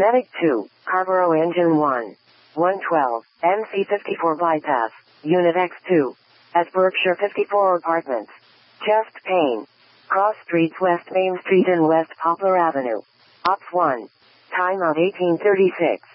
Medic 2, Carbureau Engine 1. 112, MC54 Bypass, Unit X2. At Berkshire 54 Apartments. Chest pain. Cross Streets West Main Street and West Poplar Avenue. Ops 1. Time of 1836.